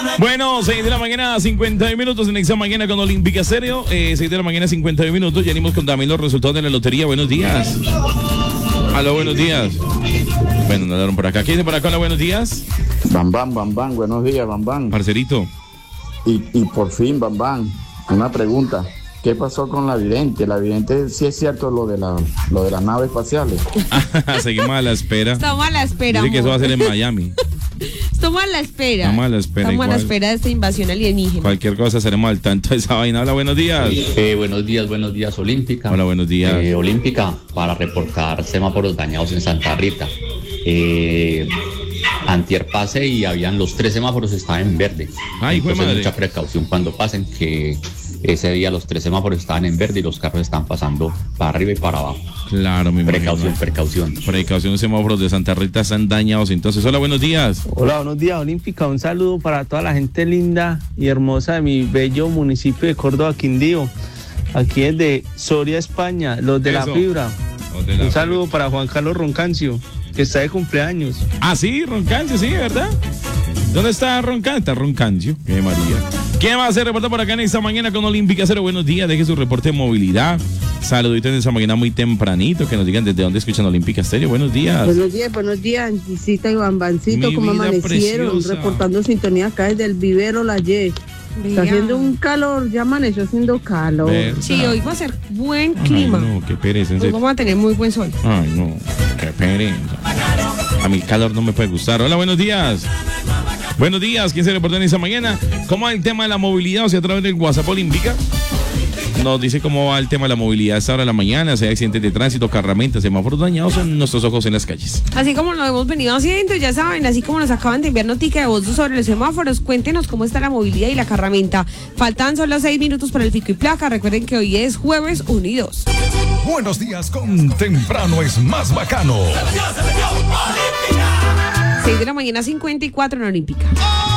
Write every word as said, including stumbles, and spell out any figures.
Bueno, seis de la mañana, cincuenta y minutos en Exa Mañana con Olímpica Stereo. Eh, seis de la mañana, cincuenta y minutos. Ya venimos con también los resultados de la lotería. Buenos días. Aló, buenos días. Bueno, nos dieron por acá. ¿Quién dice por acá? Hola, buenos días. Bam, bam, bam, bam. Buenos días, bam, bam. Parcerito. Y, y por fin, bam, bam. Una pregunta. ¿Qué pasó con la vidente? La vidente, sí es cierto lo de la, lo de las naves espaciales. Seguimos a la espera. Estamos a la espera. Dice que eso va a ser en Miami. Estamos a la espera. Estamos a la espera. Estamos igual. a la espera de esta invasión alienígena. Cualquier cosa seremos al tanto de esa vaina. Hola, buenos días. Eh, buenos días, buenos días, Olímpica. Hola, buenos días. Eh, Olímpica, para reportar semáforos dañados en Santa Rita. Eh, antier pasé y habían los tres semáforos estaban en verde. Ay, hijo de Entonces, madre. mucha precaución cuando pasen, que ese día los tres semáforos estaban en verde y los carros están pasando para arriba y para abajo. Claro, mi Precaución, precaución. Precaución, semáforos de Santa Rita están dañados. Entonces, hola, buenos días. Hola, buenos días, Olímpica. Un saludo para toda la gente linda y hermosa de mi bello municipio de Córdoba, Quindío. Aquí es de Soria, España, los de Eso. la fibra. Los de la Un saludo para Juan Carlos Roncancio, que está de cumpleaños. Ah, sí, Roncancio, sí, ¿verdad? ¿Dónde está Roncancio? Está Roncancio. Qué María. ¿Qué va a hacer? Reporta por acá en esta mañana con Olímpica Cero. Buenos días, deje su reporte de movilidad. Saluditos en esta mañana muy tempranito. Que nos digan desde dónde escuchan Olímpica Stereo. Buenos días. Buenos días, buenos días, Anticita y Bambancito, Mi ¿cómo vida amanecieron? preciosa. Reportando sintonía acá desde el vivero La Ye. Está haciendo un calor, ya amaneció haciendo calor. ¿Verdad? Sí, hoy va a ser buen Ay, clima. no, qué pereza, en Hoy serio. vamos a tener muy buen sol. Ay, no, qué pereza. A mí el calor no me puede gustar. Hola, buenos días. Buenos días, ¿quién se reporta en esta mañana? ¿Cómo va el tema de la movilidad? O sea, a través del WhatsApp Olímpica nos dice cómo va el tema de la movilidad a esta hora de la mañana, si hay accidentes de tránsito, carramentas, semáforos dañados en nuestros ojos en las calles. Así como lo hemos venido haciendo, ya saben, así como nos acaban de enviar notica de voz sobre los semáforos, cuéntenos cómo está la movilidad y la carramenta. Faltan solo seis minutos para el pico y placa. Recuerden que hoy es jueves unidos. Buenos días con Temprano es más bacano. seis de la mañana, cincuenta y cuatro en Olímpica.